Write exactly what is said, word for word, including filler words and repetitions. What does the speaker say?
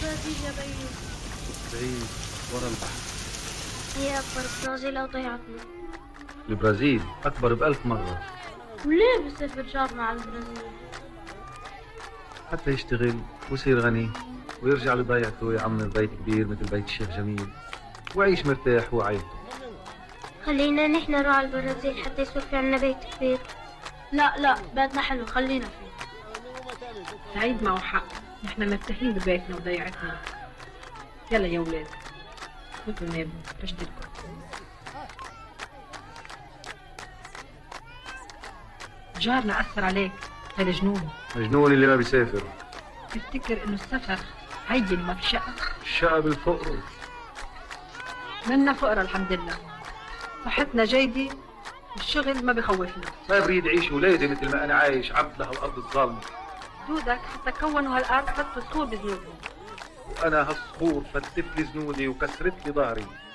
البرازيل يا بيي. بعيد ورا البحر. هي أكبر البرازيل أو ضيعتنا. البرازيل أكبر بألف مرة. وليه بسافر جارنا على البرازيل؟ حتى يشتغل ويصير غني ويرجع لضيعته ويعمر بيت كبير مثل بيت الشيخ جميل ويعيش مرتاح وعائلته. خلينا نحن نروح على البرازيل حتى يصير في عنا بيت كبير. لا لا بيتنا حلو خلينا فيه. سعيد معه حق، نحن مرتاحين ببيتنا وضيعتنا. يلا يا ولاد خذوا ناموا رشدلكم. جارنا أثر عليك، هذا جنون. مجنون اللي ما بيسافر. تفتكر إنه السفر هين وما في شقة؟ الشقة بالفقر. منا فقرة الحمد لله، صحتنا جيدة والشغل ما بخوفنا. ما بريد عيش ولادي مثل ما أنا عايش عبد لهالأرض الظالمة. جدودك حتى كونوا هالأرض حطوا صخور بذنوبهم. وأنا هالصخور فتت لي زنودي وكسرت لي ظهري.